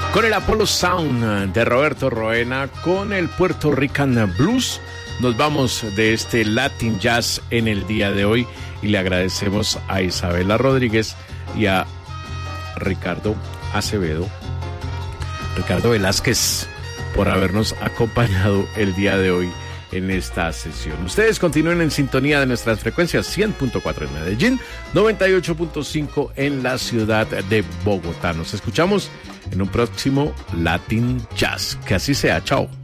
Con el Apollo Sound de Roberto Roena, con el Puerto Rican Blues, nos vamos de este Latin Jazz en el día de hoy y le agradecemos a Isabela Rodríguez y a Ricardo Velázquez por habernos acompañado el día de hoy en esta sesión. Ustedes continúen en sintonía de nuestras frecuencias 100.4 en Medellín, 98.5 en la ciudad de Bogotá. Nos escuchamos en un próximo Latin Jazz. Que así sea. Chao.